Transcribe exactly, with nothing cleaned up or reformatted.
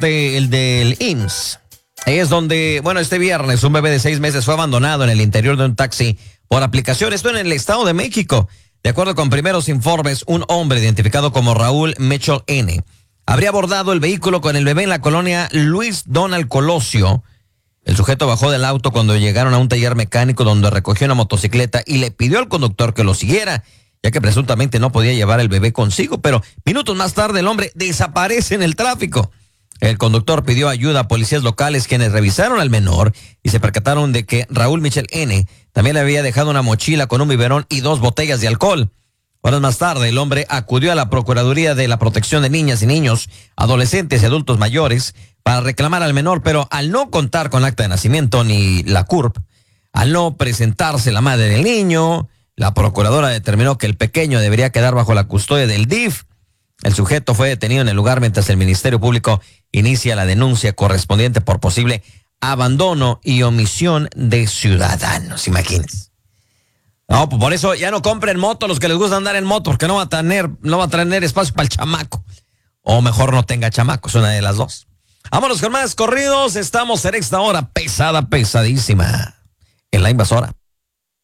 de, el del I M S S. Es donde, bueno, este viernes un bebé de seis meses fue abandonado en el interior de un taxi por aplicación. Esto en el Estado de México. De acuerdo con primeros informes, un hombre identificado como Raúl Mitchell N. habría abordado el vehículo con el bebé en la colonia Luis Donald Colosio. El sujeto bajó del auto cuando llegaron a un taller mecánico donde recogió una motocicleta y le pidió al conductor que lo siguiera, ya que presuntamente no podía llevar el bebé consigo, pero minutos más tarde el hombre desaparece en el tráfico. El conductor pidió ayuda a policías locales, quienes revisaron al menor y se percataron de que Raúl Mitchell N. también le había dejado una mochila con un biberón y dos botellas de alcohol. Horas más tarde, el hombre acudió a la Procuraduría de la Protección de Niñas y Niños, Adolescentes y Adultos Mayores para reclamar al menor, pero al no contar con acta de nacimiento ni la C U R P, al no presentarse la madre del niño, la procuradora determinó que el pequeño debería quedar bajo la custodia del D I F. El sujeto fue detenido en el lugar mientras el Ministerio Público inicia la denuncia correspondiente por posible abandono y omisión de ciudadanos. Imagínense. No, pues por eso ya no compren moto los que les gusta andar en moto, porque no va a tener, no va a tener espacio para el chamaco. O mejor no tenga chamacos, una de las dos. Vámonos con más corridos. Estamos en esta hora pesada, pesadísima, en La Invasora.